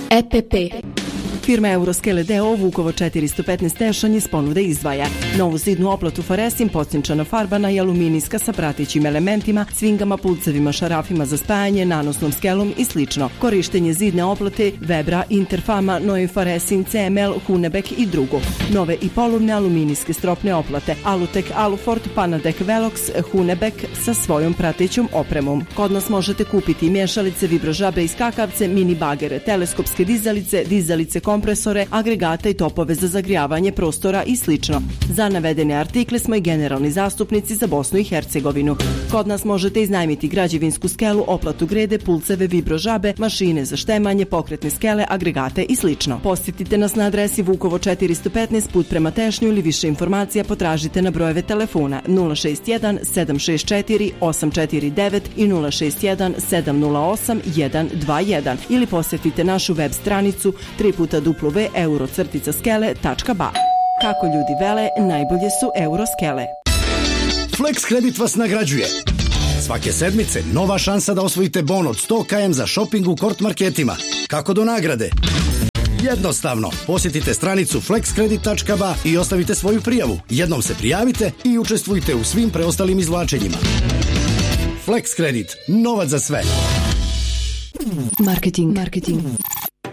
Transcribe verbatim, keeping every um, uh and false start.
E P P. Firma Euroskele d o o Vukovo četiristo petnaest Tešanj iz ponude izdvaja novu zidnu oplotu Faresin, potcinčana farbana i aluminijska sa pratećim elementima, cvingama, pulcevima, šarafima za spajanje, nanosnom skelom i slično. Korištenje zidne oplote Vebra, Interfama, Novi Faresin, C M L, Hunebek i drugo. Nove i polovne aluminijske stropne oplate Alutek, Alufort, Panadek, Velox, Hunebek sa svojom pratećom opremom. Kod nas možete kupiti mješalice, vibrožabe i skakavce, mini bagere, teleskopske dizalice, dizalice, kompresore, agregate i topove za zagrijavanje prostora i slično. Za navedene artikle smo i generalni zastupnici za Bosnu i Hercegovinu. Kod nas možete iznajmiti građevinsku skelu, oplatu grede, pulceve, vibrožabe, mašine za štemanje, pokretne skele, agregate i slično. Posjetite nas na adresi Vukovo četiristo petnaest, put prema Tešnju, ili više informacija potražite na brojeve telefona nula šest jedan sedam šest četiri osam četiri devet i nula šest jedan sedam nula osam jedan dva jedan ili posjetite našu web stranicu tri puta w w w tačka euro skele tačka ba. Kako ljudi vele, najbolje su Euroskele. Flex Credit vas nagrađuje. Svake sedmice nova šansa da osvojite bon od sto kilometara za shopping u Kort marketima. Kako do nagrade? Jednostavno, posjetite stranicu flex credit tačka ba i ostavite svoju prijavu. Jednom se prijavite i učestvujte u svim preostalim izvlačenjima. Flex Credit, novac za sve. Marketing. Marketing.